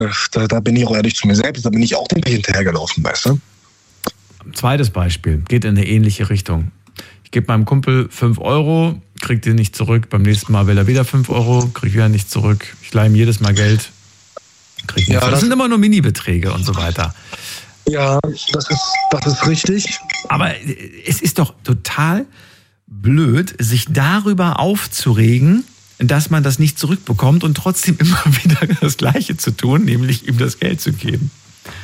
Da bin ich auch ehrlich zu mir selbst, da bin ich auch dem Pech hinterhergelaufen, weißt du? Zweites Beispiel, geht in eine ähnliche Richtung. Ich gebe meinem Kumpel 5 Euro, kriegt den nicht zurück. Beim nächsten Mal will er wieder 5 Euro, kriegt wieder nicht zurück. Ich leihe ihm jedes Mal Geld, kriegt nichts. Das sind immer nur Mini-Beträge und so weiter. Ja, das ist richtig. Aber es ist doch total blöd, sich darüber aufzuregen, dass man das nicht zurückbekommt und trotzdem immer wieder das Gleiche zu tun, nämlich ihm das Geld zu geben.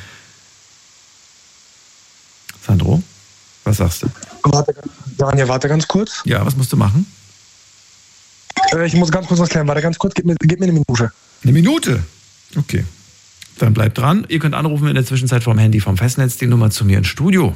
Sandro, was sagst du? Warte ganz kurz. Ja, was musst du machen? Ich muss ganz kurz was klären. Warte ganz kurz, gib mir eine Minute. Eine Minute? Okay. Dann bleibt dran. Ihr könnt anrufen in der Zwischenzeit vom Handy vom Festnetz, die Nummer zu mir ins Studio.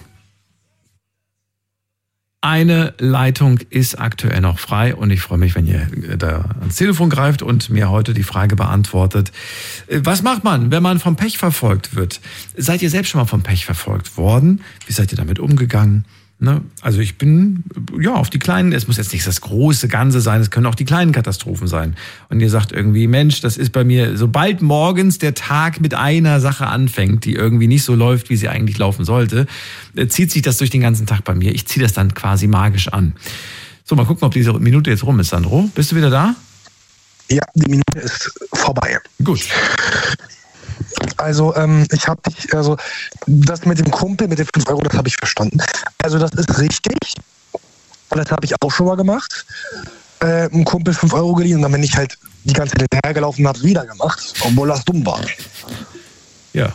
Eine Leitung ist aktuell noch frei und ich freue mich, wenn ihr da ans Telefon greift und mir heute die Frage beantwortet. Was macht man, wenn man vom Pech verfolgt wird? Seid ihr selbst schon mal vom Pech verfolgt worden? Wie seid ihr damit umgegangen? Ne? Also ich bin auf die kleinen, es muss jetzt nicht das große Ganze sein, es können auch die kleinen Katastrophen sein. Und ihr sagt irgendwie, Mensch, das ist bei mir, sobald morgens der Tag mit einer Sache anfängt, die irgendwie nicht so läuft, wie sie eigentlich laufen sollte, zieht sich das durch den ganzen Tag bei mir. Ich ziehe das dann quasi magisch an. So, mal gucken, ob diese Minute jetzt rum ist, Sandro. Bist du wieder da? Ja, die Minute ist vorbei. Gut. Also, das mit dem Kumpel, mit den 5 Euro, das habe ich verstanden. Also, das ist richtig. Das habe ich auch schon mal gemacht. Einem Kumpel 5 Euro geliehen und dann bin ich halt die ganze Zeit hinterhergelaufen und habe es wieder gemacht, obwohl das dumm war. Ja.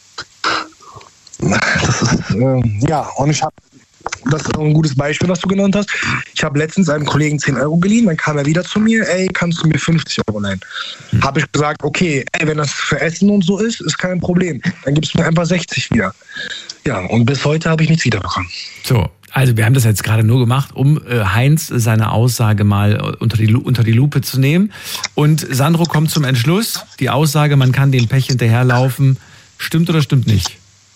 Das ist, und das ist ein gutes Beispiel, was du genannt hast. Ich habe letztens einem Kollegen 10 Euro geliehen, dann kam er wieder zu mir, kannst du mir 50 Euro leihen? Habe ich gesagt, okay, wenn das für Essen und so ist kein Problem. Dann gibst du mir einfach 60 wieder. Ja, und bis heute habe ich nichts wiederbekommen. So, also wir haben das jetzt gerade nur gemacht, um Heinz seine Aussage mal unter die Lupe zu nehmen. Und Sandro kommt zum Entschluss, die Aussage, man kann dem Pech hinterherlaufen, stimmt oder stimmt nicht?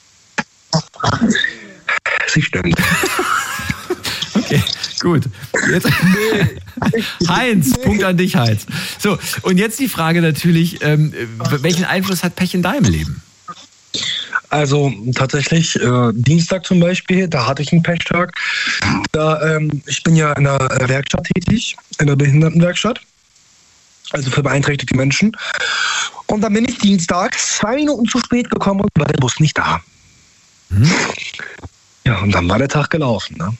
Sie stimmt. Okay, gut. Jetzt Heinz, Punkt an dich, Heinz. So, und jetzt die Frage natürlich, welchen Einfluss hat Pech in deinem Leben? Also tatsächlich, Dienstag zum Beispiel, da hatte ich einen Pechtag. Ich bin ja in einer Werkstatt tätig, in der Behindertenwerkstatt, also für beeinträchtigte Menschen. Und dann bin ich Dienstag 2 Minuten zu spät gekommen und war der Bus nicht da. Ja, und dann war der Tag gelaufen. Ne?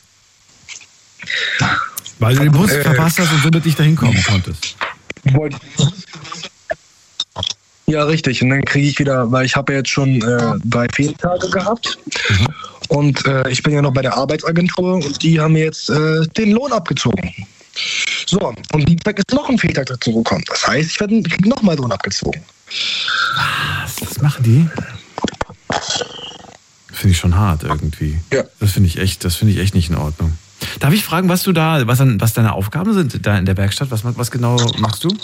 Weil du den Bus verpasst hast und somit nicht dahin kommen konntest. Ja, richtig. Und dann kriege ich wieder, weil ich habe ja jetzt schon 3 Fehltage gehabt. Und ich bin ja noch bei der Arbeitsagentur und die haben mir jetzt den Lohn abgezogen. So, und Dienstag ist noch ein Fehltag dazu gekommen. Das heißt, ich kriege nochmal Lohn abgezogen. Was machen die? Finde ich schon hart irgendwie. Ja. Das finde ich echt nicht in Ordnung. Darf ich fragen, was deine Aufgaben sind da in der Werkstatt? Was genau machst du?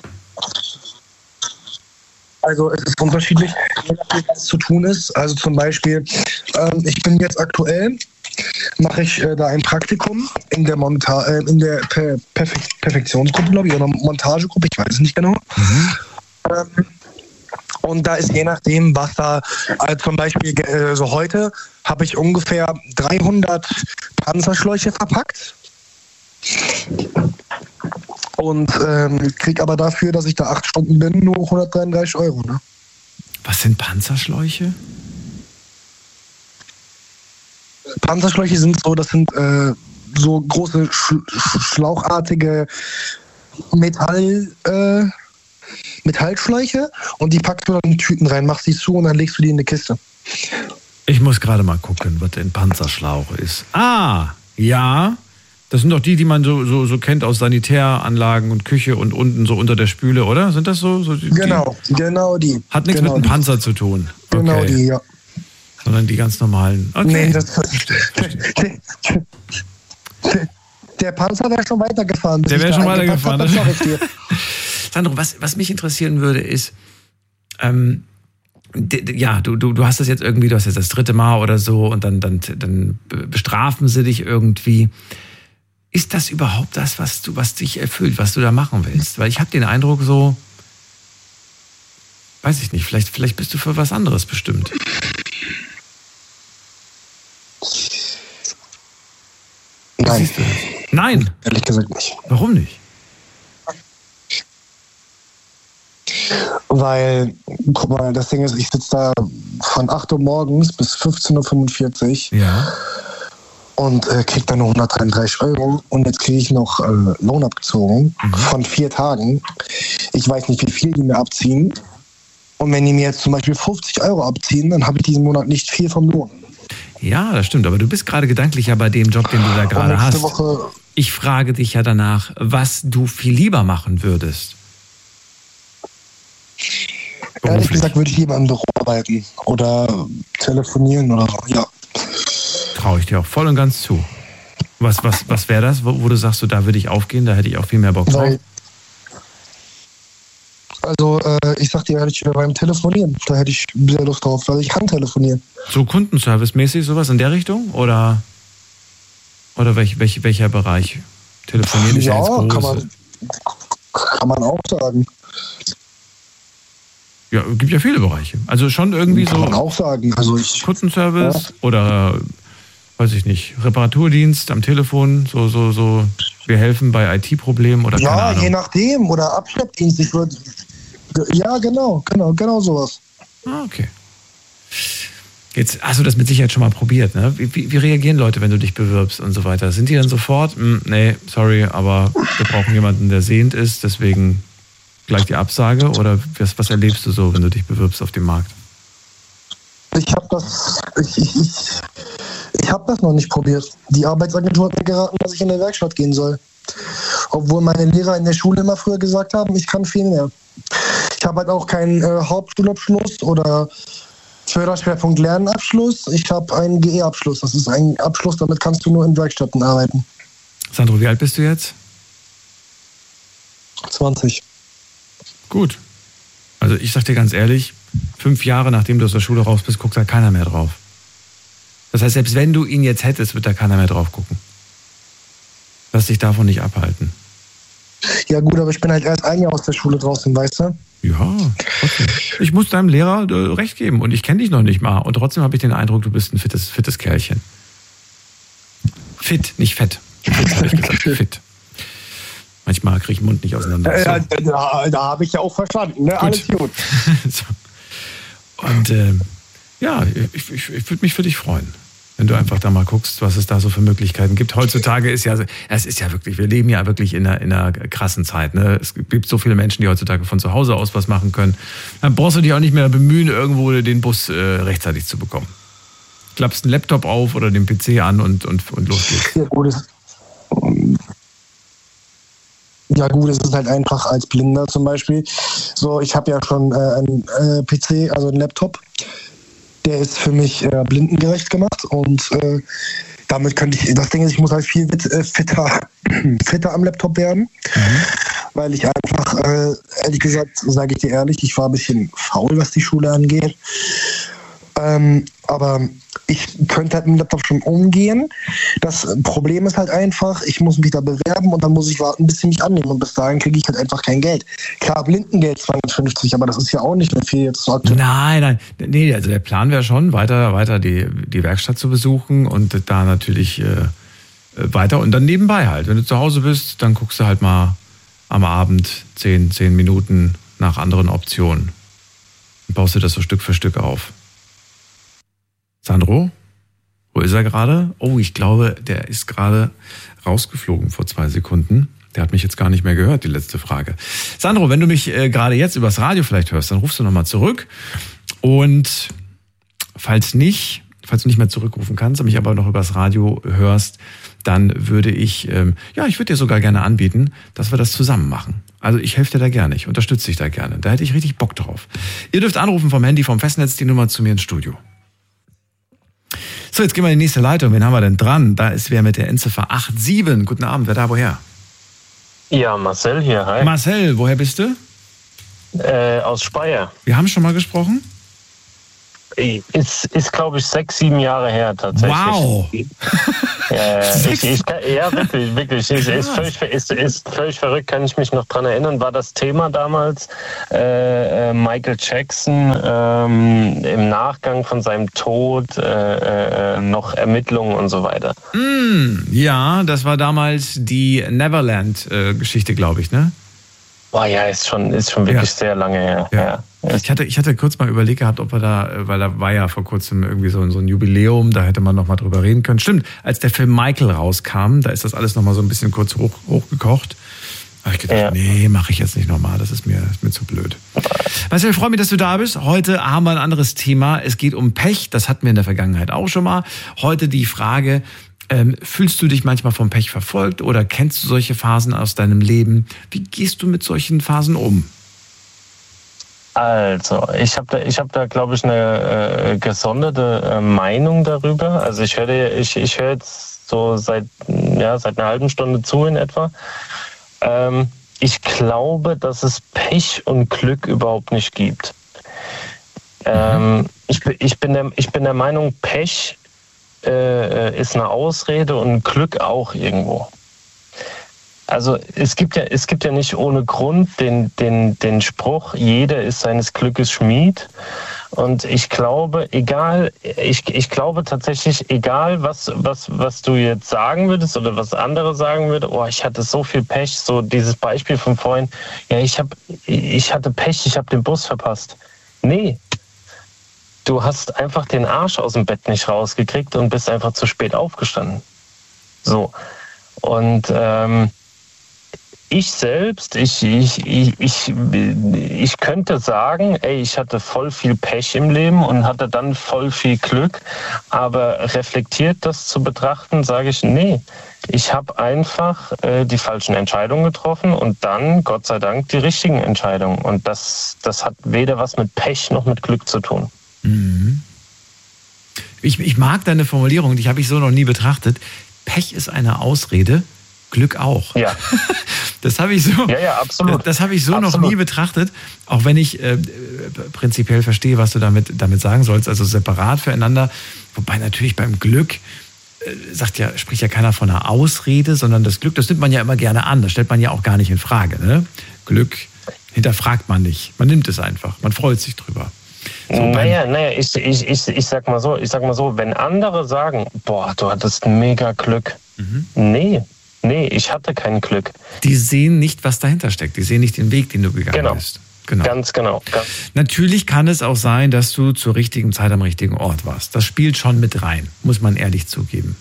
Also es ist unterschiedlich, was zu tun ist. Also zum Beispiel, ich bin jetzt aktuell, mache ich da ein Praktikum in der Perfektionsgruppe, glaube ich, oder Montagegruppe, ich weiß es nicht genau. Und da ist je nachdem, was da, zum Beispiel so heute habe ich ungefähr 300 Panzerschläuche verpackt. Und krieg aber dafür, dass ich da 8 Stunden bin, nur 133 Euro. Ne? Was sind Panzerschläuche? Panzerschläuche sind so große schlauchartige Metallschläuche und die packst du dann in Tüten rein, machst die zu und dann legst du die in eine Kiste. Ich muss gerade mal gucken, was ein Panzerschlauch ist. Ah, ja. Das sind doch die man so kennt aus Sanitäranlagen und Küche und unten so unter der Spüle, oder? Sind das so die? Genau die. Hat nichts mit einem Panzer zu tun. Okay. Genau die, ja. Sondern die ganz normalen. Okay. Nee, der Panzer wäre schon weitergefahren. Der wäre schon weitergefahren. Sandro, was mich interessieren würde, ist, du hast das jetzt irgendwie, du hast jetzt das 3. Mal oder so und dann bestrafen sie dich irgendwie. Ist das überhaupt das, was dich erfüllt, was du da machen willst? Weil ich habe den Eindruck so, weiß ich nicht, vielleicht bist du für was anderes bestimmt. Nein. Siehst du das? Nein. Ehrlich gesagt nicht. Warum nicht? Weil, guck mal, das Ding ist, ich sitze da von 8 Uhr morgens bis 15.45 Uhr. Ja. Und kriege dann nur 133 Euro. Und jetzt kriege ich noch Lohn abgezogen von 4 Tagen. Ich weiß nicht, wie viel die mir abziehen. Und wenn die mir jetzt zum Beispiel 50 Euro abziehen, dann habe ich diesen Monat nicht viel vom Lohn. Ja, das stimmt. Aber du bist gerade gedanklich ja bei dem Job, den du da gerade hast. Ich frage dich ja danach, was du viel lieber machen würdest. Ehrlich gesagt würde ich lieber im Büro arbeiten oder telefonieren oder so, ja. Traue ich dir auch voll und ganz zu. Was wäre das, wo du sagst, so, da würde ich aufgehen, da hätte ich auch viel mehr Bock drauf? Also, ich sag dir ehrlich, beim Telefonieren, da hätte ich sehr Lust drauf, weil ich kann telefonieren. So Kundenservice-mäßig, sowas in der Richtung? Oder welcher Bereich? Telefonieren ist ja jetzt groß. Kann man auch sagen. Ja, gibt ja viele Bereiche. Also schon irgendwie kann so. Kann man auch sagen. Also Kundenservice oder, weiß ich nicht, Reparaturdienst am Telefon, so. Wir helfen bei IT-Problemen oder keine Ahnung. Ja, je nachdem. Oder Abschleppdienst. Ja, genau sowas. Ah, okay. Jetzt hast du das mit Sicherheit schon mal probiert, ne? Wie reagieren Leute, wenn du dich bewirbst und so weiter? Sind die dann sofort, nee, sorry, aber wir brauchen jemanden, der sehend ist, deswegen gleich die Absage? Oder was erlebst du so, wenn du dich bewirbst auf dem Markt? Ich habe das noch nicht probiert. Die Arbeitsagentur hat mir geraten, dass ich in der Werkstatt gehen soll. Obwohl meine Lehrer in der Schule immer früher gesagt haben, ich kann viel mehr. Ich habe halt auch keinen Hauptschulabschluss oder Förderschwerpunkt Lernabschluss. Ich habe einen GE-Abschluss. Das ist ein Abschluss, damit kannst du nur in Werkstätten arbeiten. Sandro, wie alt bist du jetzt? 20. Gut. Also ich sag dir ganz ehrlich, 5 Jahre nachdem du aus der Schule raus bist, guckt da keiner mehr drauf. Das heißt, selbst wenn du ihn jetzt hättest, wird da keiner mehr drauf gucken. Lass dich davon nicht abhalten. Ja gut, aber ich bin halt erst ein Jahr aus der Schule draußen, weißt du? Ja, trotzdem. Ich muss deinem Lehrer recht geben und ich kenne dich noch nicht mal. Und trotzdem habe ich den Eindruck, du bist ein fittes Kerlchen. Fit, nicht fett. Fit, habe ich gesagt. Fit. Manchmal kriege ich den Mund nicht auseinander. So. Da habe ich ja auch verstanden. Ne? Gut. Alles gut. So. Und ja, ich würde mich für dich freuen, wenn du einfach da mal guckst, was es da so für Möglichkeiten gibt. Heutzutage ist ja, es ist ja wirklich, wir leben ja wirklich in einer krassen Zeit. Ne? Es gibt so viele Menschen, die heutzutage von zu Hause aus was machen können. Dann brauchst du dich auch nicht mehr bemühen, irgendwo den Bus rechtzeitig zu bekommen. Klappst einen Laptop auf oder den PC an und los geht's. Ja gut, es ist halt einfach als Blinder zum Beispiel. So, ich habe ja schon einen PC, also einen Laptop. Der ist für mich blindengerecht gemacht und damit könnte ich, das Ding ist, ich muss halt viel fitter am Laptop werden, weil ich einfach, ehrlich gesagt, sage ich dir ehrlich, ich war ein bisschen faul, was die Schule angeht. Aber ich könnte halt mit dem Laptop schon umgehen. Das Problem ist halt einfach, ich muss mich da bewerben und dann muss ich warten, bis sie mich annehmen. Und bis dahin kriege ich halt einfach kein Geld. Klar, Blindengeld 250, aber das ist ja auch nicht mehr viel jetzt. Nein. Nee, also der Plan wäre schon, weiter die Werkstatt zu besuchen und da natürlich weiter. Und dann nebenbei halt. Wenn du zu Hause bist, dann guckst du halt mal am Abend 10 Minuten nach anderen Optionen. Und baust du das so Stück für Stück auf. Sandro, wo ist er gerade? Oh, ich glaube, der ist gerade rausgeflogen vor 2 Sekunden. Der hat mich jetzt gar nicht mehr gehört, die letzte Frage. Sandro, wenn du mich gerade jetzt übers Radio vielleicht hörst, dann rufst du nochmal zurück. Und falls du nicht mehr zurückrufen kannst, mich aber noch übers Radio hörst, dann würde ich würde dir sogar gerne anbieten, dass wir das zusammen machen. Also ich helfe dir da gerne, ich unterstütze dich da gerne. Da hätte ich richtig Bock drauf. Ihr dürft anrufen vom Handy, vom Festnetz, die Nummer zu mir ins Studio. So, jetzt gehen wir in die nächste Leitung. Wen haben wir denn dran? Da ist wer mit der Endziffer 87. Guten Abend, wer da, woher? Ja, Marcel hier, hi. Marcel, woher bist du? Aus Speyer. Wir haben schon mal gesprochen? Ist glaube ich, 6, 7 Jahre her tatsächlich. Wow! Wirklich. Ist völlig verrückt, kann ich mich noch dran erinnern. War das Thema damals Michael Jackson im Nachgang von seinem Tod noch Ermittlungen und so weiter. Ja, das war damals die Neverland-Geschichte, glaube ich, ne? Boah, ja, ist schon wirklich sehr lange her. Ja. Ich hatte kurz mal überlegt gehabt, ob wir weil da war ja vor kurzem irgendwie so ein Jubiläum, da hätte man noch mal drüber reden können. Stimmt, als der Film Michael rauskam, da ist das alles noch mal so ein bisschen kurz hochgekocht. Da habe ich gedacht, nee, mache ich jetzt nicht nochmal, das ist mir zu blöd. Marcel, ich freue mich, dass du da bist. Heute haben wir ein anderes Thema. Es geht um Pech, das hatten wir in der Vergangenheit auch schon mal. Heute die Frage, fühlst du dich manchmal vom Pech verfolgt oder kennst du solche Phasen aus deinem Leben? Wie gehst du mit solchen Phasen um? Also, ich hab da glaube ich, eine gesonderte Meinung darüber. Also ich höre jetzt so seit einer halben Stunde zu in etwa. Ich glaube, dass es Pech und Glück überhaupt nicht gibt. Ich bin der Meinung, Pech ist eine Ausrede und Glück auch irgendwo. Also es gibt ja nicht ohne Grund den Spruch, jeder ist seines Glückes Schmied. Und ich glaube, ich glaube tatsächlich, egal was du jetzt sagen würdest oder was andere sagen würden, ich hatte so viel Pech, so dieses Beispiel von vorhin, ja, ich hatte Pech, ich habe den Bus verpasst. Nee. Du hast einfach den Arsch aus dem Bett nicht rausgekriegt und bist einfach zu spät aufgestanden. So. Und ich selbst, ich könnte sagen, ich hatte voll viel Pech im Leben und hatte dann voll viel Glück, aber reflektiert das zu betrachten, sage ich, nee, ich habe einfach die falschen Entscheidungen getroffen und dann, Gott sei Dank, die richtigen Entscheidungen. Und das hat weder was mit Pech noch mit Glück zu tun. Mhm. Ich mag deine Formulierung, die habe ich so noch nie betrachtet. Pech ist eine Ausrede, Glück auch. Ja. Das habe ich so, absolut. Das habe ich so noch nie betrachtet, auch wenn ich prinzipiell verstehe, was du damit sagen sollst, also separat füreinander. Wobei natürlich beim Glück spricht ja keiner von einer Ausrede, sondern das Glück, das nimmt man ja immer gerne an, das stellt man ja auch gar nicht in Frage. Ne? Glück hinterfragt man nicht, man nimmt es einfach, man freut sich drüber. So, ich sag mal so, wenn andere sagen, du hattest mega Glück. Nee, ich hatte kein Glück. Die sehen nicht, was dahinter steckt. Die sehen nicht den Weg, den du gegangen bist. Genau. Ganz genau. Natürlich kann es auch sein, dass du zur richtigen Zeit am richtigen Ort warst. Das spielt schon mit rein, muss man ehrlich zugeben.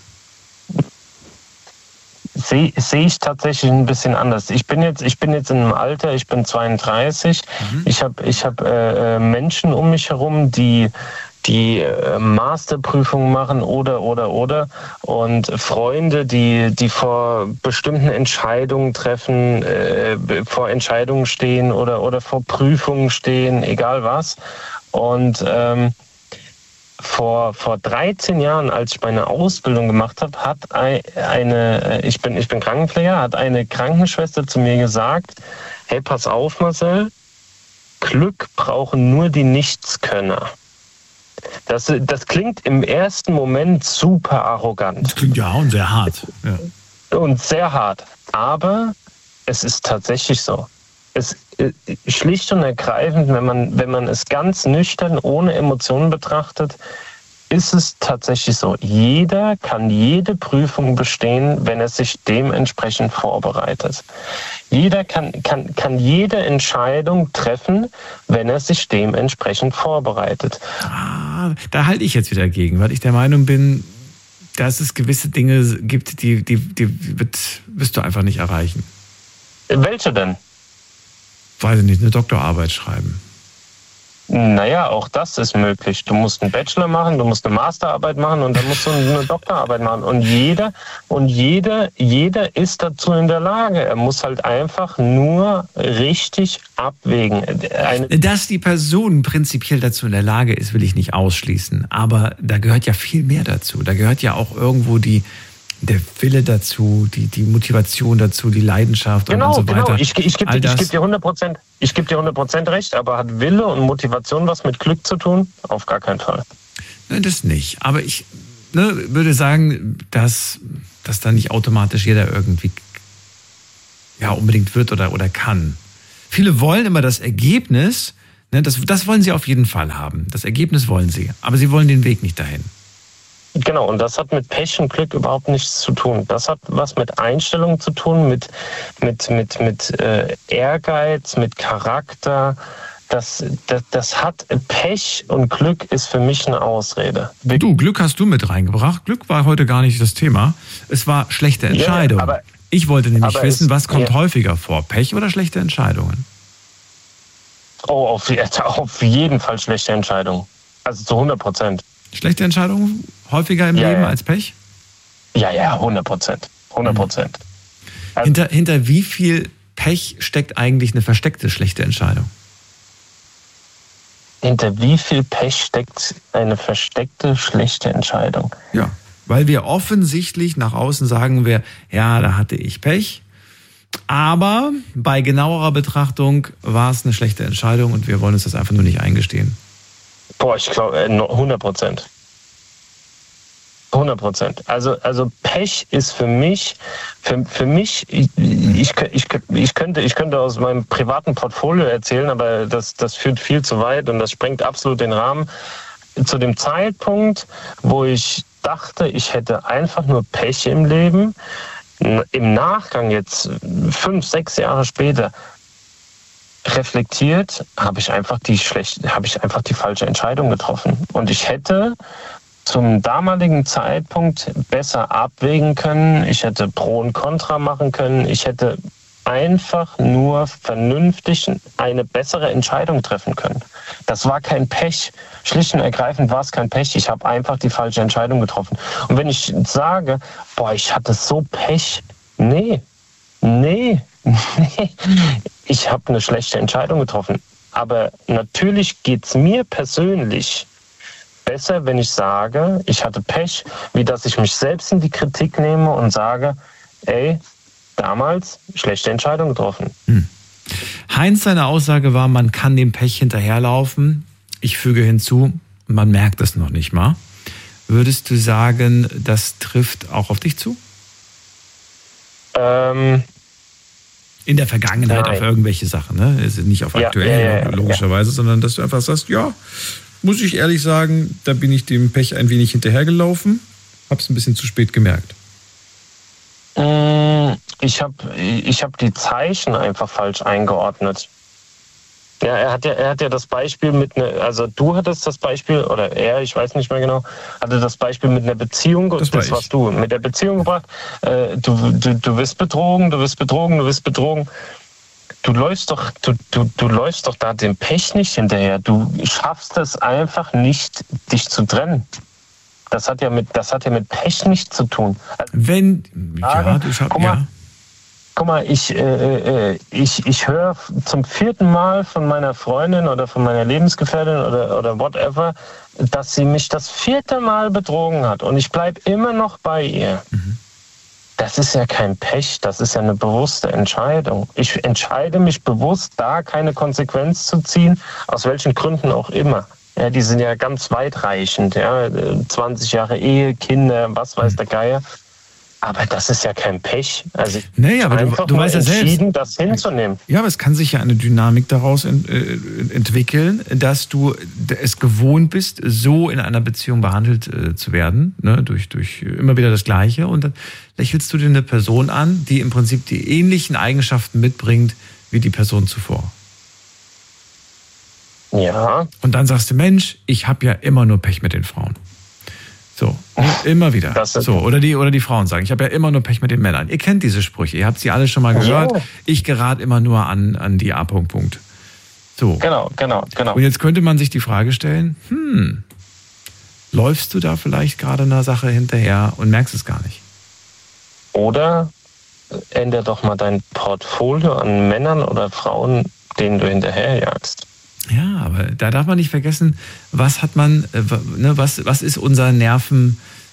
Sehe ich tatsächlich ein bisschen anders. Ich bin jetzt in einem Alter, ich bin 32. Ich hab Menschen um mich herum, die Masterprüfungen machen oder und Freunde, die vor bestimmten Entscheidungen treffen, vor Entscheidungen stehen oder vor Prüfungen stehen, egal was. Und vor 13 Jahren, als ich meine Ausbildung gemacht habe, hat ich bin Krankenpfleger, hat eine Krankenschwester zu mir gesagt, hey, pass auf, Marcel, Glück brauchen nur die Nichtskönner. Das klingt im ersten Moment super arrogant. Das klingt ja und sehr hart. Ja. Und sehr hart. Aber es ist tatsächlich so. Es schlicht und ergreifend, wenn man es ganz nüchtern, ohne Emotionen betrachtet, ist es tatsächlich so. Jeder kann jede Prüfung bestehen, wenn er sich dementsprechend vorbereitet. Jeder kann jede Entscheidung treffen, wenn er sich dementsprechend vorbereitet. Da halte ich jetzt wieder gegen, weil ich der Meinung bin, dass es gewisse Dinge gibt, die wirst du einfach nicht erreichen. Welche denn? Weiß ich nicht, eine Doktorarbeit schreiben. Naja, auch das ist möglich. Du musst einen Bachelor machen, du musst eine Masterarbeit machen und dann musst du eine Doktorarbeit machen. Und jeder ist dazu in der Lage. Er muss halt einfach nur richtig abwägen. Dass die Person prinzipiell dazu in der Lage ist, will ich nicht ausschließen. Aber da gehört ja viel mehr dazu. Da gehört ja auch irgendwo die der Wille dazu, die Motivation dazu, die Leidenschaft und so weiter. Genau. Ich geb dir 100% recht, aber hat Wille und Motivation was mit Glück zu tun? Auf gar keinen Fall. Nein, das nicht. Aber ich würde sagen, dass da nicht automatisch jeder irgendwie unbedingt wird oder kann. Viele wollen immer das Ergebnis, ne, das wollen sie auf jeden Fall haben. Das Ergebnis wollen sie, aber sie wollen den Weg nicht dahin. Genau, und das hat mit Pech und Glück überhaupt nichts zu tun. Das hat was mit Einstellung zu tun, mit Ehrgeiz, mit Charakter. Das hat Pech und Glück ist für mich eine Ausrede. Du, Glück hast du mit reingebracht. Glück war heute gar nicht das Thema. Es war schlechte Entscheidung. Aber ich wollte nämlich wissen, was kommt häufiger vor? Pech oder schlechte Entscheidungen? Oh, auf jeden Fall schlechte Entscheidungen. Also zu 100%. Schlechte Entscheidungen häufiger im Leben als Pech? Ja, 100%. 100%. Also hinter wie viel Pech steckt eigentlich eine versteckte schlechte Entscheidung? Hinter wie viel Pech steckt eine versteckte schlechte Entscheidung? Ja, weil wir offensichtlich nach außen sagen da hatte ich Pech. Aber bei genauerer Betrachtung war es eine schlechte Entscheidung und wir wollen uns das einfach nur nicht eingestehen. Boah, ich glaube 100%. 100%. Also Pech ist für mich, ich könnte aus meinem privaten Portfolio erzählen, aber das führt viel zu weit und das sprengt absolut den Rahmen. Zu dem Zeitpunkt, wo ich dachte, ich hätte einfach nur Pech im Leben, im Nachgang jetzt 5, 6 Jahre später reflektiert, habe ich einfach die falsche Entscheidung getroffen. Und ich hätte zum damaligen Zeitpunkt besser abwägen können. Ich hätte Pro und Contra machen können. Ich hätte einfach nur vernünftig eine bessere Entscheidung treffen können. Das war kein Pech. Schlicht und ergreifend war es kein Pech. Ich habe einfach die falsche Entscheidung getroffen. Und wenn ich sage, ich hatte so Pech, nee. Ich habe eine schlechte Entscheidung getroffen. Aber natürlich geht es mir persönlich besser, wenn ich sage, ich hatte Pech, wie dass ich mich selbst in die Kritik nehme und sage, damals schlechte Entscheidung getroffen. Heinz, seine Aussage war, man kann dem Pech hinterherlaufen. Ich füge hinzu, man merkt es noch nicht mal. Würdest du sagen, das trifft auch auf dich zu? In der Vergangenheit auf irgendwelche Sachen, ne? Also nicht auf aktuell, logischerweise, sondern dass du einfach sagst, muss ich ehrlich sagen, da bin ich dem Pech ein wenig hinterhergelaufen, hab's ein bisschen zu spät gemerkt. Ich hab die Zeichen einfach falsch eingeordnet. Ja, er hat ja das Beispiel also du hattest das Beispiel, oder er, ich weiß nicht mehr genau, hatte das Beispiel mit einer Beziehung, das warst du, mit der Beziehung gebracht, du wirst betrogen. Du läufst doch da dem Pech nicht hinterher. Du schaffst es einfach nicht, dich zu trennen. Das hat ja mit Pech nichts zu tun. Guck mal, ich höre zum 4. Mal von meiner Freundin oder von meiner Lebensgefährtin oder whatever, dass sie mich das 4. Mal betrogen hat und ich bleibe immer noch bei ihr. Das ist ja kein Pech, das ist ja eine bewusste Entscheidung. Ich entscheide mich bewusst, da keine Konsequenz zu ziehen, aus welchen Gründen auch immer. Ja, die sind ja ganz weitreichend, 20 Jahre Ehe, Kinder, was weiß der Geier. Aber das ist ja kein Pech. Also aber du weißt ja entschieden, selbst, das hinzunehmen. Ja, aber es kann sich ja eine Dynamik daraus entwickeln, dass du es gewohnt bist, so in einer Beziehung behandelt zu werden, ne, durch immer wieder das Gleiche. Und dann lächelst du dir eine Person an, die im Prinzip die ähnlichen Eigenschaften mitbringt wie die Person zuvor. Ja. Und dann sagst du, Mensch, ich habe ja immer nur Pech mit den Frauen. So, immer wieder. So, oder die Frauen sagen, ich habe ja immer nur Pech mit den Männern. Ihr kennt diese Sprüche, ihr habt sie alle schon mal gehört. Ja. Ich gerate immer nur an die A. So. Genau. Und jetzt könnte man sich die Frage stellen, läufst du da vielleicht gerade einer Sache hinterher und merkst es gar nicht? Oder ändere doch mal dein Portfolio an Männern oder Frauen, denen du hinterherjagst. Ja, aber da darf man nicht vergessen, was ist unser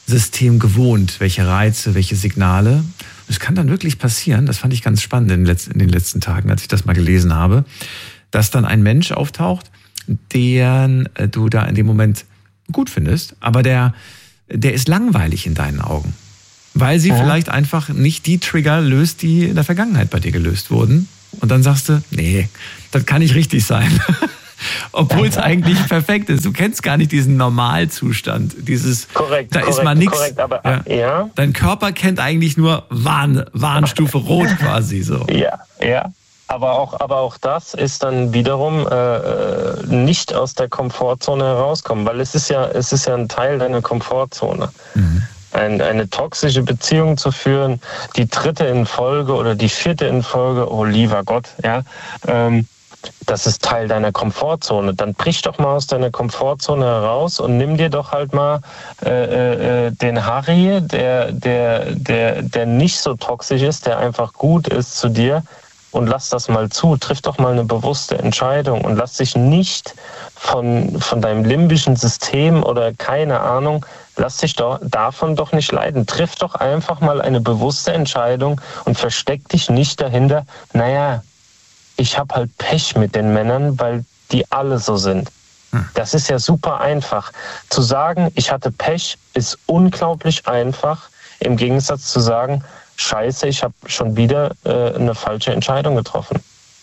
System gewohnt, welche Reize, welche Signale. Es kann dann wirklich passieren, das fand ich ganz spannend in den letzten Tagen, als ich das mal gelesen habe, dass dann ein Mensch auftaucht, den du da in dem Moment gut findest, aber der ist langweilig in deinen Augen. Weil sie vielleicht einfach nicht die Trigger löst, die in der Vergangenheit bei dir gelöst wurden. Und dann sagst du, nee, das kann nicht richtig sein. Obwohl es eigentlich perfekt ist. Du kennst gar nicht diesen Normalzustand. Korrekt, ist mal nichts. Korrekt, aber ja. Dein Körper kennt eigentlich nur Warnstufe Rot quasi so. Ja. Aber auch das ist dann wiederum nicht aus der Komfortzone herauskommen, weil es ist ja ein Teil deiner Komfortzone. Mhm. Eine toxische Beziehung zu führen, die 3. in Folge oder die 4. in Folge, oh lieber Gott, ja, das ist Teil deiner Komfortzone. Dann brich doch mal aus deiner Komfortzone heraus und nimm dir doch halt mal den Harry, der nicht so toxisch ist, der einfach gut ist zu dir, und lass das mal zu. Triff doch mal eine bewusste Entscheidung und lass dich nicht von deinem limbischen System oder keine Ahnung, lass dich davon doch nicht leiden. Triff doch einfach mal eine bewusste Entscheidung und versteck dich nicht dahinter, naja, ich habe halt Pech mit den Männern, weil die alle so sind. Das ist ja super einfach. Zu sagen, ich hatte Pech, ist unglaublich einfach, im Gegensatz zu sagen, Scheiße, ich habe schon wieder eine falsche Entscheidung getroffen.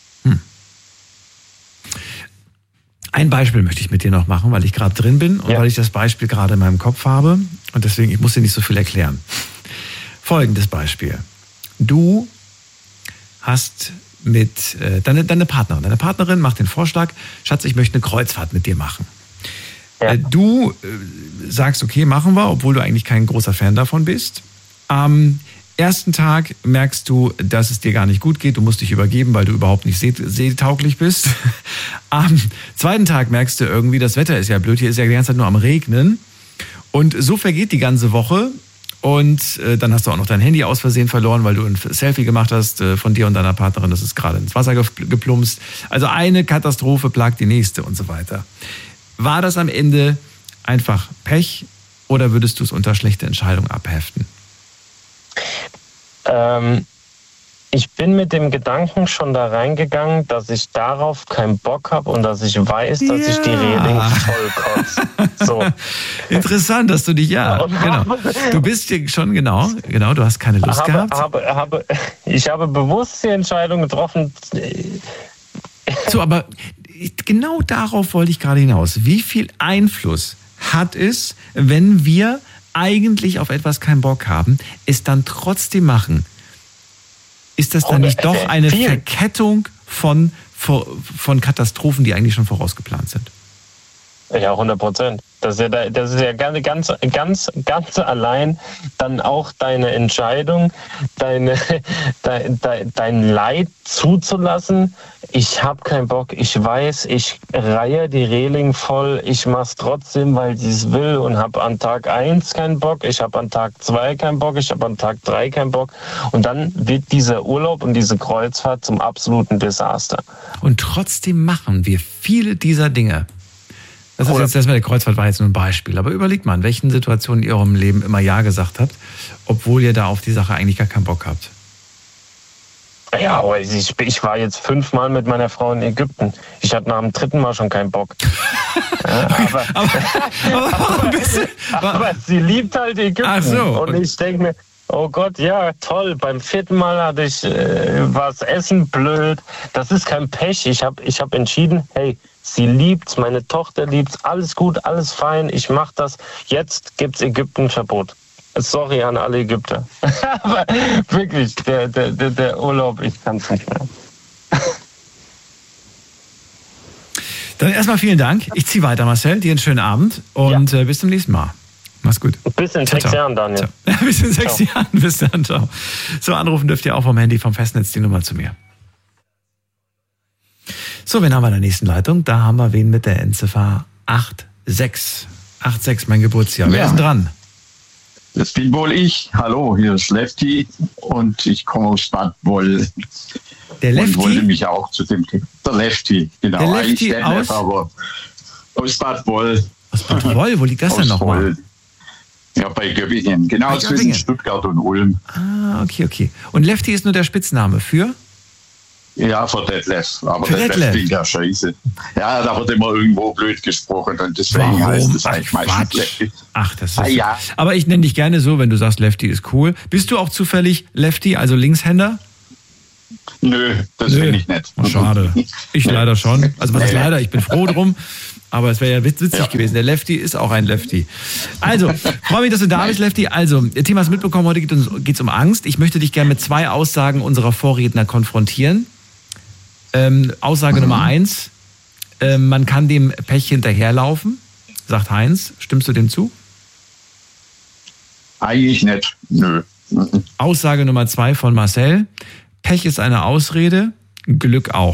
Ein Beispiel möchte ich mit dir noch machen, weil ich gerade drin bin und weil ich das Beispiel gerade in meinem Kopf habe. Und deswegen, ich muss dir nicht so viel erklären. Folgendes Beispiel. Du hast mit deine Partnerin macht den Vorschlag, Schatz, ich möchte eine Kreuzfahrt mit dir machen. Ja. Du sagst, okay, machen wir, obwohl du eigentlich kein großer Fan davon bist. Am ersten Tag merkst du, dass es dir gar nicht gut geht. Du musst dich übergeben, weil du überhaupt nicht seetauglich bist. Am zweiten Tag merkst du irgendwie, das Wetter ist ja blöd. Hier ist ja die ganze Zeit nur am Regnen. Und so vergeht die ganze Woche. Und dann hast du auch noch dein Handy aus Versehen verloren, weil du ein Selfie gemacht hast von dir und deiner Partnerin. Das ist gerade ins Wasser geplumpst. Also eine Katastrophe plagt die nächste und so weiter. War das am Ende einfach Pech oder würdest du es unter schlechte Entscheidung abheften? Ich bin mit dem Gedanken schon da reingegangen, dass ich darauf keinen Bock habe und dass ich weiß, dass ich die Reling voll kotze. So. Interessant, dass du dich, genau. Du bist dir schon, genau, du hast keine Lust gehabt. Ich habe bewusst die Entscheidung getroffen. So, aber genau darauf wollte ich gerade hinaus. Wie viel Einfluss hat es, wenn wir eigentlich auf etwas keinen Bock haben, es dann trotzdem machen? Ist das dann nicht doch eine Verkettung von Katastrophen, die eigentlich schon vorausgeplant sind? Ja, 100%. Das ist ja ganz allein dann auch deine Entscheidung, dein Leid zuzulassen. Ich habe keinen Bock, ich weiß, ich reihe die Reling voll, ich mach's trotzdem, weil sie es will und habe an Tag 1 keinen Bock, ich habe an Tag 2 keinen Bock, ich habe an Tag 3 keinen Bock. Und dann wird dieser Urlaub und diese Kreuzfahrt zum absoluten Desaster. Und trotzdem machen wir viele dieser Dinge. Das ist jetzt erstmal, der Kreuzfahrt war jetzt nur ein Beispiel. Aber überlegt mal, in welchen Situationen ihr eurem Leben immer Ja gesagt habt, obwohl ihr da auf die Sache eigentlich gar keinen Bock habt. Ja, aber ich war jetzt 5-mal mit meiner Frau in Ägypten. Ich hatte nach dem 3. Mal schon keinen Bock. Aber sie liebt halt Ägypten. Ach so. Und ich denke mir, oh Gott, ja, toll. Beim 4. Mal war das Essen blöd. Das ist kein Pech. Ich hab entschieden, hey, sie liebt's, meine Tochter liebt's, alles gut, alles fein, ich mach das. Jetzt gibt's Ägyptenverbot. Sorry an alle Ägypter. Aber wirklich, der Urlaub, ich kann's nicht mehr. Dann erstmal vielen Dank. Ich ziehe weiter, Marcel. Dir einen schönen Abend und bis zum nächsten Mal. Mach's gut. Bis in 6 Jahren, Daniel. Bis in 6 Jahren. Bis dann, ciao. So, anrufen dürft ihr auch vom Handy, vom Festnetz, die Nummer zu mir. So, wen haben wir in der nächsten Leitung? Da haben wir wen mit der Endziffer 86. 86, mein Geburtsjahr. Wer ist denn dran? Das bin wohl ich. Hallo, hier ist Lefty und ich komme aus Bad Woll. Der Lefty? Und wollte mich auch zu dem Thema. Der Lefty, genau. Der Lefty aber aus Bad Woll. Aus Bad Woll? Wo liegt das denn nochmal? Ja, bei Göppingen. Genau zwischen Stuttgart und Ulm. Ah, okay. Und Lefty ist nur der Spitzname für? Ja, für Detlef. Aber Detlef klingt ja scheiße. Ja, da wird immer irgendwo blöd gesprochen und deswegen heißt es eigentlich meistens Lefty. Ach, das ist ja. Aber ich nenne dich gerne so, wenn du sagst, Lefty ist cool. Bist du auch zufällig Lefty, also Linkshänder? Nö, das bin ich nicht. Schade. Ich leider schon. Also was ist leider? Ich bin froh drum. Aber es wäre ja witzig gewesen. Der Lefty ist auch ein Lefty. Also, freue mich, dass du da bist, Lefty. Also, Thema hast mitbekommen, heute geht es um Angst. Ich möchte dich gerne mit 2 Aussagen unserer Vorredner konfrontieren. Aussage Nummer 1, man kann dem Pech hinterherlaufen, sagt Heinz. Stimmst du dem zu? Eigentlich nicht. Nö. Aussage Nummer 2 von Marcel, Pech ist eine Ausrede, Glück auch.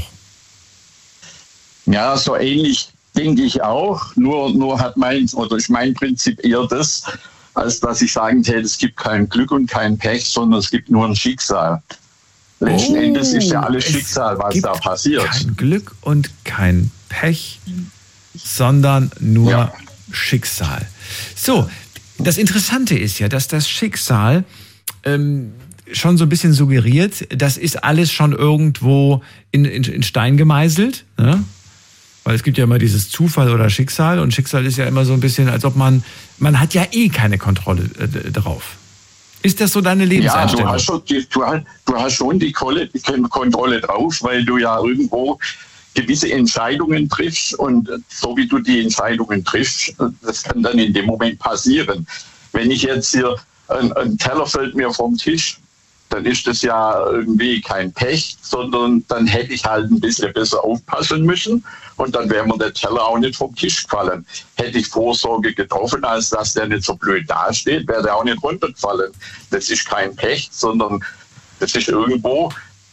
Ja, so ähnlich denke ich auch. Nur ist mein Prinzip eher das, als dass ich sagen täte, es gibt kein Glück und kein Pech, sondern es gibt nur ein Schicksal. Letzten Endes ist ja alles Schicksal, was da passiert. Kein Glück und kein Pech, sondern nur Schicksal. So, das Interessante ist ja, dass das Schicksal schon so ein bisschen suggeriert, das ist alles schon irgendwo in Stein gemeißelt, ne? Weil es gibt ja immer dieses Zufall oder Schicksal und Schicksal ist ja immer so ein bisschen, als ob man hat ja keine Kontrolle drauf. Ist das so deine Lebenseinstellung? Ja, du hast schon die Kontrolle drauf, weil du ja irgendwo gewisse Entscheidungen triffst und so wie du die Entscheidungen triffst, das kann dann in dem Moment passieren. Wenn ich jetzt hier ein Teller fällt mir vom Tisch, dann ist das ja irgendwie kein Pech, sondern dann hätte ich halt ein bisschen besser aufpassen müssen und dann wäre mir der Teller auch nicht vom Tisch gefallen. Hätte ich Vorsorge getroffen, als dass der nicht so blöd dasteht, wäre der auch nicht runtergefallen. Das ist kein Pech, sondern das ist irgendwo,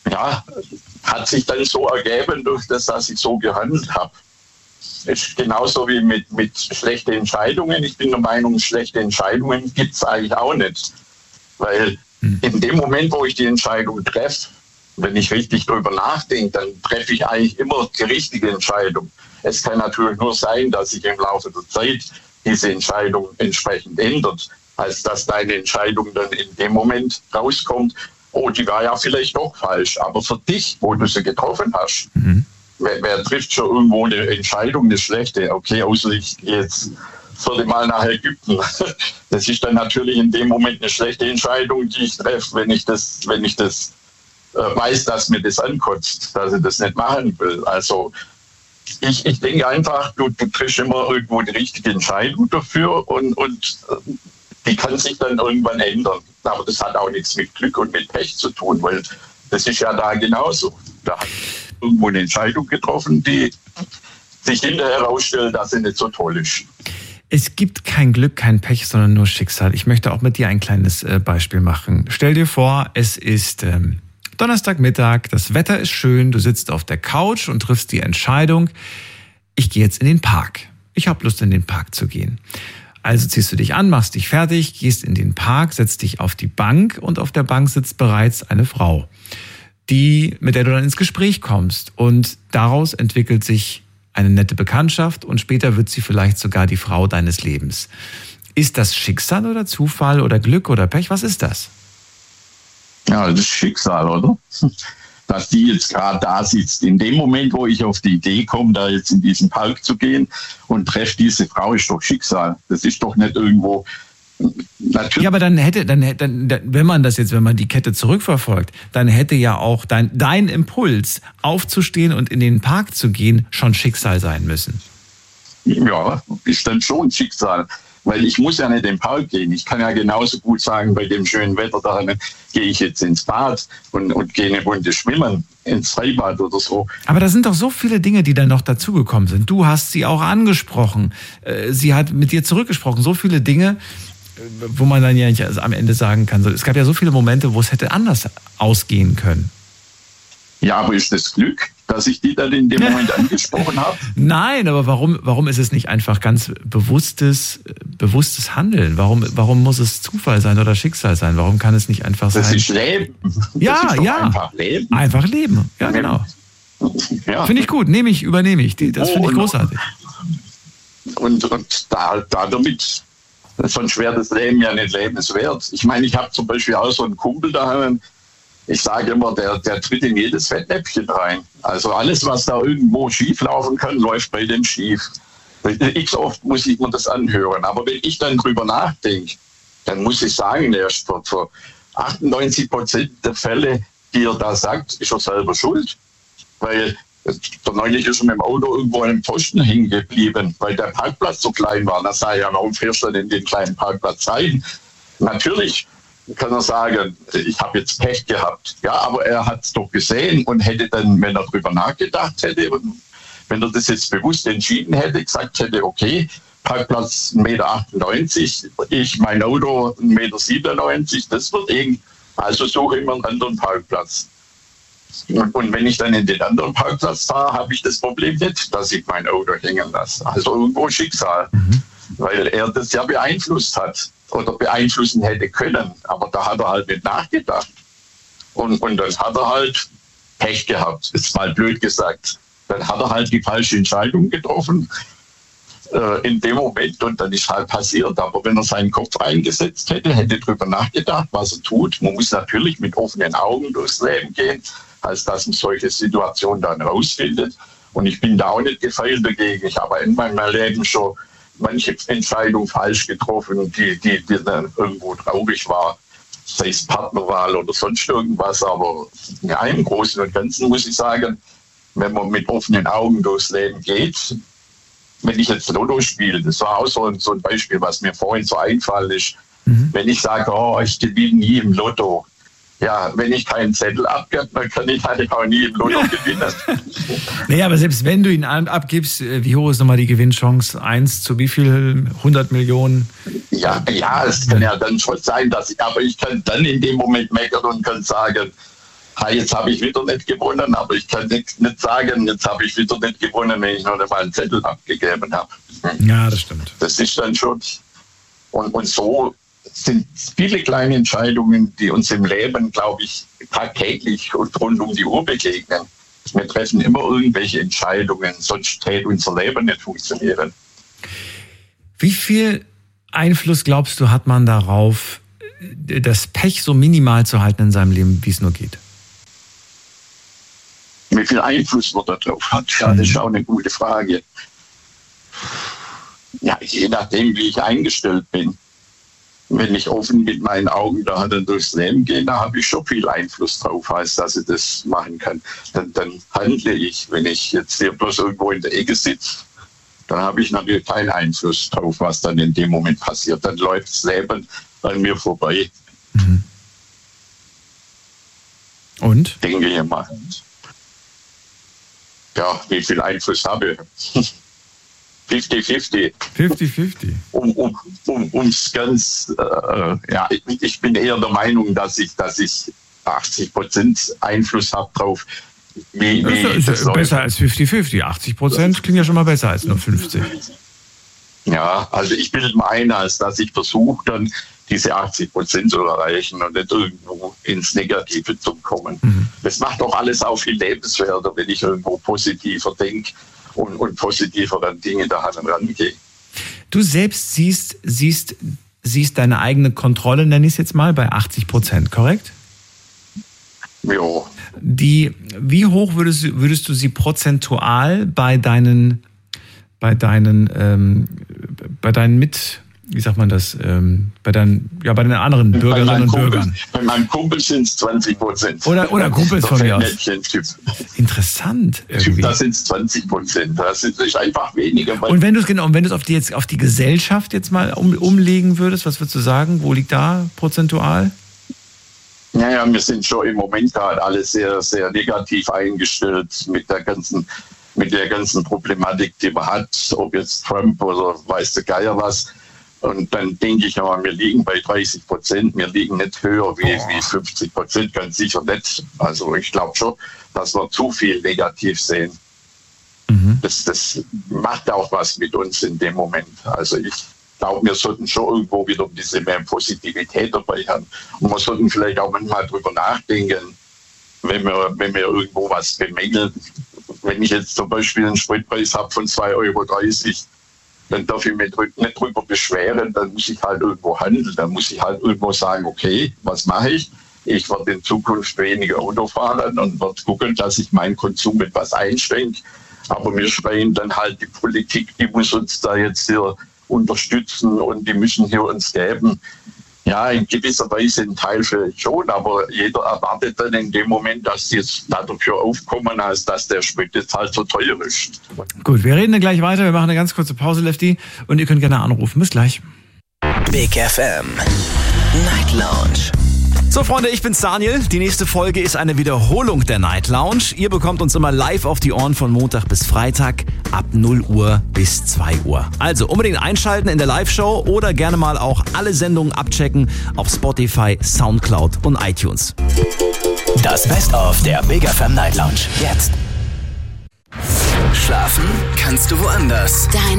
hat sich dann so ergeben durch das, dass ich so gehandelt habe. Ist genauso wie mit schlechten Entscheidungen. Ich bin der Meinung, schlechte Entscheidungen gibt es eigentlich auch nicht. Weil in dem Moment, wo ich die Entscheidung treffe, wenn ich richtig drüber nachdenke, dann treffe ich eigentlich immer die richtige Entscheidung. Es kann natürlich nur sein, dass sich im Laufe der Zeit diese Entscheidung entsprechend ändert, als dass deine Entscheidung dann in dem Moment rauskommt, oh, die war ja vielleicht doch falsch. Aber für dich, wo du sie getroffen hast, wer trifft schon irgendwo eine Entscheidung, eine schlechte? Okay, außer ich gehe jetzt 4. Mal nach Ägypten. Das ist dann natürlich in dem Moment eine schlechte Entscheidung, die ich treffe, wenn ich das weiß, dass mir das ankotzt, dass ich das nicht machen will. Also ich denke einfach, du triffst immer irgendwo die richtige Entscheidung dafür und die kann sich dann irgendwann ändern. Aber das hat auch nichts mit Glück und mit Pech zu tun, weil das ist ja da genauso. Da hat irgendwo eine Entscheidung getroffen, die sich hinterher herausstellt, dass sie nicht so toll ist. Es gibt kein Glück, kein Pech, sondern nur Schicksal. Ich möchte auch mit dir ein kleines Beispiel machen. Stell dir vor, es ist Donnerstagmittag, das Wetter ist schön, du sitzt auf der Couch und triffst die Entscheidung, ich gehe jetzt in den Park. Ich habe Lust, in den Park zu gehen. Also ziehst du dich an, machst dich fertig, gehst in den Park, setzt dich auf die Bank und auf der Bank sitzt bereits eine Frau, mit der du dann ins Gespräch kommst. Und daraus entwickelt sich eine nette Bekanntschaft und später wird sie vielleicht sogar die Frau deines Lebens. Ist das Schicksal oder Zufall oder Glück oder Pech? Was ist das? Ja, das ist Schicksal, oder? Dass die jetzt gerade da sitzt. In dem Moment, wo ich auf die Idee komme, da jetzt in diesen Park zu gehen und treffe diese Frau, ist doch Schicksal. Das ist doch nicht irgendwo... Natürlich. Ja, aber wenn man die Kette zurückverfolgt, dann hätte ja auch dein Impuls, aufzustehen und in den Park zu gehen, schon Schicksal sein müssen. Ja, ist dann schon Schicksal. Weil ich muss ja nicht in den Park gehen. Ich kann ja genauso gut sagen, bei dem schönen Wetter da gehe ich jetzt ins Bad und gehe eine Runde schwimmen, ins Freibad oder so. Aber da sind doch so viele Dinge, die dann noch dazugekommen sind. Du hast sie auch angesprochen. Sie hat mit dir zurückgesprochen. So viele Dinge, wo man dann ja nicht am Ende sagen kann. Es gab ja so viele Momente, wo es hätte anders ausgehen können. Ja, aber ist das Glück, dass ich die dann in dem Moment angesprochen habe? Nein, aber warum ist es nicht einfach ganz bewusstes Handeln? Warum muss es Zufall sein oder Schicksal sein? Warum kann es nicht einfach sein? Das ist Leben. Ja. Einfach Leben. Einfach Leben, ja genau. Ja. Finde ich gut, übernehme ich. Das finde ich großartig. Und damit Sonst wäre das Leben ja nicht lebenswert. Ich meine, ich habe zum Beispiel auch so einen Kumpel daheim. Ich sage immer, der tritt in jedes Fettnäpfchen rein. Also alles, was da irgendwo schief laufen kann, läuft bei dem schief. X oft muss ich mir das anhören. Aber wenn ich dann drüber nachdenke, dann muss ich sagen, er ist für 98% der Fälle, die er da sagt, ist er selber schuld. Weil neulich ist er mit dem Auto irgendwo an einem Pfosten hängen geblieben, weil der Parkplatz so klein war. Da sage ich, ja, warum fährst du denn in den kleinen Parkplatz rein? Natürlich kann er sagen, ich habe jetzt Pech gehabt. Ja, aber er hat es doch gesehen und hätte dann, wenn er drüber nachgedacht hätte und wenn er das jetzt bewusst entschieden hätte, gesagt hätte, okay, Parkplatz 1,98 Meter, ich mein Auto 1,97 Meter, das wird eng. Also suche ich mir einen anderen Parkplatz. Und wenn ich dann in den anderen Parkplatz fahre, habe ich das Problem nicht, dass ich mein Auto hängen lasse. Also irgendwo Schicksal, weil er das ja beeinflusst hat oder beeinflussen hätte können. Aber da hat er halt nicht nachgedacht. Und dann hat er halt Pech gehabt, ist mal blöd gesagt. Dann hat er halt die falsche Entscheidung getroffen in dem Moment und dann ist halt passiert. Aber wenn er seinen Kopf eingesetzt hätte, hätte drüber nachgedacht, was er tut. Man muss natürlich mit offenen Augen durchs Leben gehen, als dass man solche Situationen dann rausfindet. Und ich bin da auch nicht gefeilt dagegen. Ich habe in meinem Leben schon manche Entscheidung falsch getroffen, die dann irgendwo traurig war, sei es Partnerwahl oder sonst irgendwas. Aber ja, im Großen und Ganzen muss ich sagen, wenn man mit offenen Augen durchs Leben geht, wenn ich jetzt Lotto spiele, das war auch so ein Beispiel, was mir vorhin so einfallen ist. Wenn ich sage, oh, ich gewinne nie im Lotto. Ja, wenn ich keinen Zettel abgebe, dann kann ich halt auch nie im Lotto gewinnen. Naja, aber selbst wenn du ihn abgibst, wie hoch ist nochmal die Gewinnchance? 1 zu wie viel? 100 Millionen? Ja, es kann ja dann schon sein, aber ich kann dann in dem Moment meckern und kann sagen, jetzt habe ich wieder nicht gewonnen, aber ich kann nicht sagen, jetzt habe ich wieder nicht gewonnen, wenn ich noch einmal einen Zettel abgegeben habe. Ja, das stimmt. Das ist dann schon. Und so sind viele kleine Entscheidungen, die uns im Leben, glaube ich, tagtäglich und rund um die Uhr begegnen. Wir treffen immer irgendwelche Entscheidungen, sonst täte unser Leben nicht funktionieren. Wie viel Einfluss, glaubst du, hat man darauf, das Pech so minimal zu halten in seinem Leben, wie es nur geht? Wie viel Einfluss man da drauf hat, ja, das ist auch eine gute Frage. Ja, je nachdem, wie ich eingestellt bin. Wenn ich offen mit meinen Augen da dann durchs Leben gehe, da habe ich schon viel Einfluss drauf, als dass ich das machen kann. Dann handle ich. Wenn ich jetzt hier bloß irgendwo in der Ecke sitze, dann habe ich natürlich keinen Einfluss drauf, was dann in dem Moment passiert. Dann läuft das Leben an mir vorbei. Und? Denke ich mal. Ja, wie viel Einfluss habe ich? 50-50. 50-50. Um's ganz, ich bin eher der Meinung, dass ich 80% Einfluss habe drauf. Das ist besser als 50-50. 80% klingt ja schon mal besser als nur 50. Ja, also ich bilde mir ein, als dass ich versuche, dann diese 80% zu erreichen und nicht irgendwo ins Negative zu kommen. Das macht doch alles auch viel lebenswerter, wenn ich irgendwo positiver denke und positiver an Dinge da rangehe. Du selbst siehst deine eigene Kontrolle, nenne ich es jetzt mal, bei 80%, korrekt? Ja. Wie hoch würdest du sie prozentual bei deinen wie sagt man das, bei den anderen Bürgerinnen und Bürgern? Bei meinem Kumpel sind es 20%. Oder Kumpels von mir aus. Interessant irgendwie. Da sind es 20%. Das ist einfach weniger. Und wenn du es auf die Gesellschaft jetzt mal umlegen würdest, was würdest du sagen? Wo liegt da prozentual? Naja, wir sind schon im Moment gerade alle sehr, sehr negativ eingestellt mit der ganzen Problematik, die man hat, ob jetzt Trump oder weiß der Geier was. Und dann denke ich aber, wir liegen bei 30%, wir liegen nicht höher wie 50%, ganz sicher nicht. Also ich glaube schon, dass wir zu viel negativ sehen. Das macht auch was mit uns in dem Moment. Also ich glaube, wir sollten schon irgendwo wieder ein bisschen mehr Positivität dabei haben. Und wir sollten vielleicht auch manchmal drüber nachdenken, wenn wir irgendwo was bemängeln. Wenn ich jetzt zum Beispiel einen Spritpreis habe von 2,30 €, dann darf ich mich nicht drüber beschweren, dann muss ich halt irgendwo handeln, dann muss ich halt irgendwo sagen, okay, was mache ich? Ich werde in Zukunft weniger Auto fahren und werde gucken, dass ich meinen Konsum etwas einschränke. Aber wir schreien dann halt, die Politik, die muss uns da jetzt hier unterstützen und die müssen hier uns geben. Ja, in gewisser Weise ein Teil vielleicht schon, aber jeder erwartet dann in dem Moment, dass die jetzt dafür aufkommen, als dass der Sprit jetzt halt so teuer ist. Gut, wir reden dann gleich weiter. Wir machen eine ganz kurze Pause, Lefty, und ihr könnt gerne anrufen. Bis gleich. Big FM Night Lounge. So, Freunde, ich bin's Daniel. Die nächste Folge ist eine Wiederholung der Night Lounge. Ihr bekommt uns immer live auf die Ohren von Montag bis Freitag ab 0 Uhr bis 2 Uhr. Also unbedingt einschalten in der Live-Show oder gerne mal auch alle Sendungen abchecken auf Spotify, Soundcloud und iTunes. Das Best-of der Big FM Night Lounge. Jetzt. Schlafen kannst du woanders. Deine